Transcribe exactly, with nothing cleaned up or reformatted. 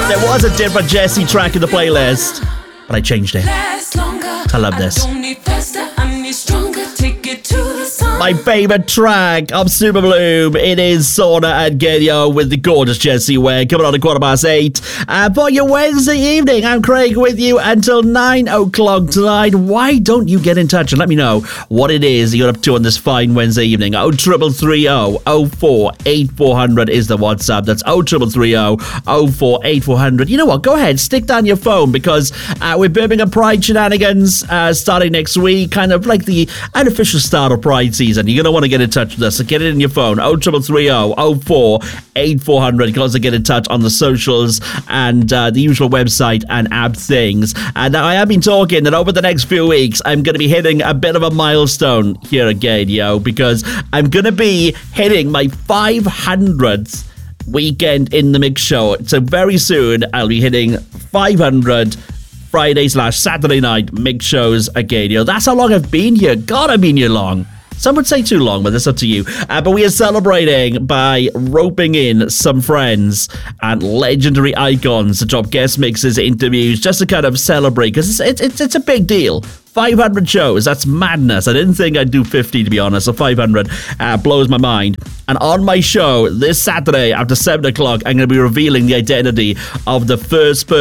There was a different Jessie track in the playlist, but I changed it. I love this. My favourite track of Super Bloom. It is Sauna and Gadio with the gorgeous Jessie Ware coming on at quarter past eight. Uh, for your Wednesday evening, I'm Craig with you until nine o'clock tonight. Why don't you get in touch and let me know what it is you're up to on this fine Wednesday evening? oh three three oh oh four eight four hundred is the WhatsApp. That's oh three three oh oh four eight four hundred. You know what? Go ahead, stick down your phone because uh, we're Birmingham Pride shenanigans uh, starting next week, kind of like the unofficial start of Pride season. You're going to want to get in touch with us, so get it in your phone, oh three three oh oh four eight four hundred. You can also get in touch on the socials and uh, the usual website and app things. And now I have been talking that over the next few weeks, I'm going to be hitting a bit of a milestone here again, yo, because I'm going to be hitting my five hundredth weekend in the mix show. So very soon, I'll be hitting five hundred Friday slash Saturday night mix shows again, yo. That's how long I've been here. God, I've been here long. Some would say too long, but that's up to you. Uh, but we are celebrating by roping in some friends and legendary icons to drop guest mixes, interviews, just to kind of celebrate, because it's, it's, it's a big deal. five hundred shows, that's madness. I didn't think I'd do fifty, to be honest, so five hundred uh, blows my mind. And on my show this Saturday after seven o'clock, I'm going to be revealing the identity of the first person